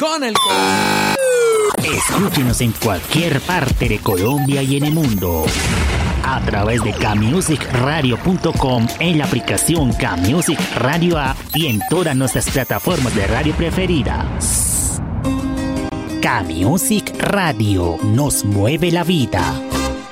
con el corazón. Escúchenos en cualquier parte de Colombia y en el mundo a través de kmusicradio.com, en la aplicación Kmusic Radio App y en todas nuestras plataformas de radio preferidas. Kmusic Radio nos mueve la vida.